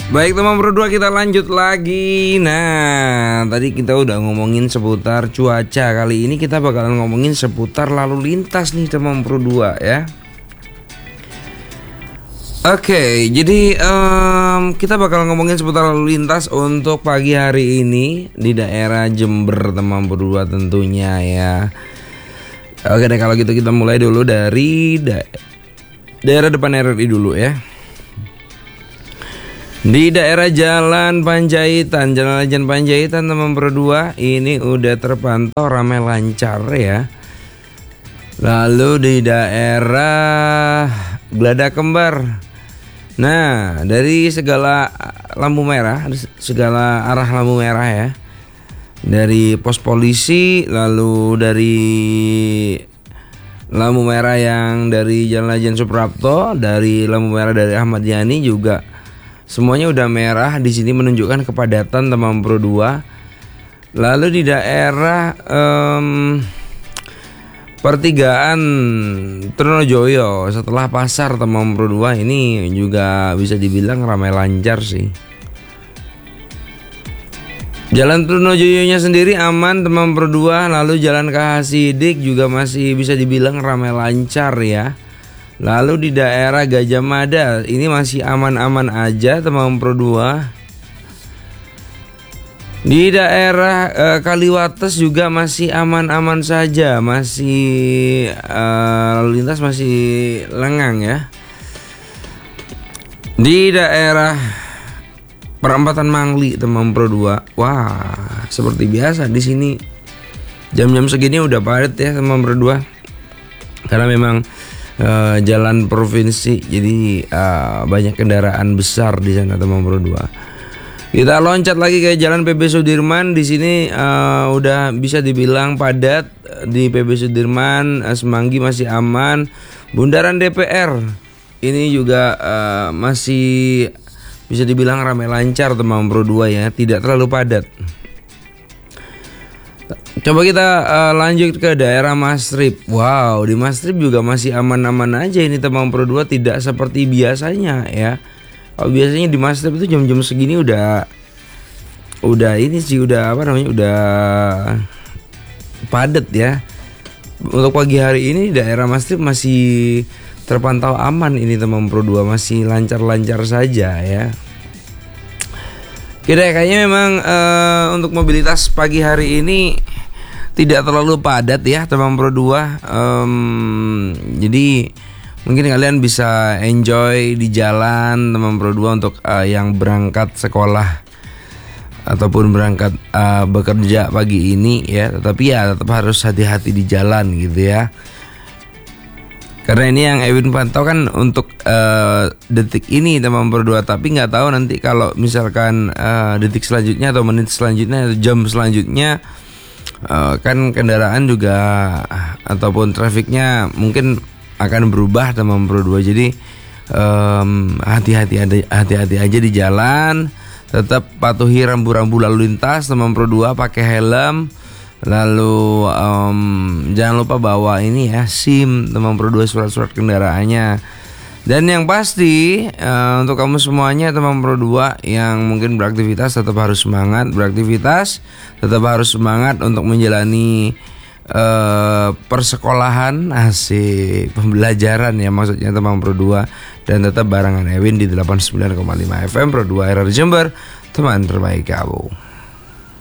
Baik teman berdua, kita lanjut lagi. Nah, tadi kita udah ngomongin seputar cuaca. Kali ini kita bakalan ngomongin seputar lalu lintas nih teman berdua ya. Oke, jadi kita bakal ngomongin seputar lalu lintas untuk pagi hari ini di daerah Jember teman berdua tentunya ya. Oke deh, kalau gitu kita mulai dulu dari daerah depan RRI dulu ya. Di daerah Jalan Panjaitan teman berdua, ini udah terpantau ramai lancar ya. Lalu di daerah Glada Kembar, nah dari segala lampu merah, segala arah lampu merah ya, dari pos polisi, lalu dari lampu merah yang dari Jalan Lejen Suprapto, dari lampu merah dari Ahmad Yani juga semuanya udah merah. Di sini menunjukkan kepadatan teman berdua. Lalu di daerah pertigaan Trunojoyo setelah pasar teman berdua, ini juga bisa dibilang ramai lancar sih. Jalan Trunojoyonya sendiri aman teman berdua. Lalu Jalan KH Sidik juga masih bisa dibilang ramai lancar ya. Lalu di daerah Gajah Mada ini masih aman-aman aja teman berdua. Di daerah Kaliwates juga masih aman-aman saja, masih lalu lintas masih lengang ya. Di daerah Perempatan Mangli teman berdua, wah seperti biasa di sini jam-jam segini udah padat ya teman berdua, karena memang jalan provinsi, jadi banyak kendaraan besar di sana teman berdua. Kita loncat lagi ke Jalan PB Sudirman. Di sini udah bisa dibilang padat. Di PB Sudirman, Semanggi masih aman. Bundaran DPR ini juga masih bisa dibilang ramai lancar teman berdua ya, tidak terlalu padat. Coba kita lanjut ke daerah Mastrip. Wow, di Mastrip juga masih aman-aman aja ini teman berdua, tidak seperti biasanya ya. Kalau biasanya di Mastrip itu jam-jam segini udah ini sih, udah apa namanya, udah padat ya. Untuk pagi hari ini daerah Mastrip masih terpantau aman ini teman berdua, masih lancar-lancar saja ya. Kayaknya memang untuk mobilitas pagi hari ini tidak terlalu padat ya teman berdua. Jadi mungkin kalian bisa enjoy di jalan teman berdua untuk yang berangkat sekolah ataupun berangkat bekerja pagi ini ya. Tetapi ya tetap harus hati-hati di jalan gitu ya. Karena ini yang Ewin pantau kan untuk detik ini teman berdua. Tapi nggak tahu nanti kalau misalkan detik selanjutnya atau menit selanjutnya atau jam selanjutnya, kan kendaraan juga ataupun trafiknya mungkin akan berubah teman berdua. Jadi hati-hati aja di jalan. Tetap patuhi rambu-rambu lalu lintas teman berdua, pakai helm. Lalu jangan lupa bawa ini ya, SIM teman berdua, surat-surat kendaraannya. Dan yang pasti untuk kamu semuanya teman berdua yang mungkin beraktivitas, tetap harus semangat beraktivitas, tetap harus semangat untuk menjalani persekolahan, asik, pembelajaran ya maksudnya teman berdua. Dan tetap barengan Ewin di 89,5 FM Pro 2 RRI Jember, teman terbaik kamu.